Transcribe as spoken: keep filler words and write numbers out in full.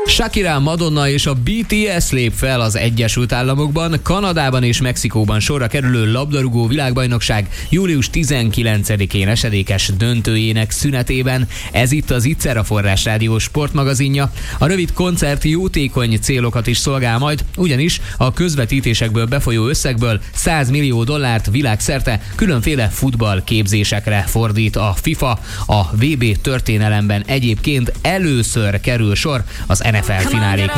Shakira, Madonna és a bé té es lép fel az Egyesült Államokban. Kanadában és Mexikóban sorra kerülő labdarúgó világbajnokság július tizenkilencedikén esedékes döntőjének szünetében. Ez itt az Ittszer, a Forrás Rádió sportmagazinja. A rövid koncert jótékony célokat is szolgál majd, ugyanis a közvetítésekből befolyó összegből száz millió dollárt világszerte különféle futballképzésekre fordít a FIFA. A vé bé történelemben egyébként először kerül sor az en ef el finálék